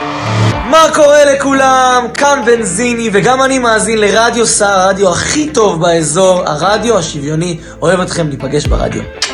מה קורה לכולם? כאן בנזיני, וגם אני מאזין לרדיו סער, הרדיו הכי טוב באזור, הרדיו השוויוני. אוהב אתכם, ניפגש ברדיו.